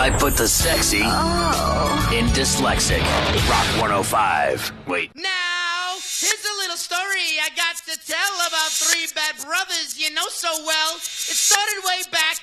I put the sexy in dyslexic. Rock 105. Wait. Now, here's a little story I got to tell about three bad brothers you know so well. It started way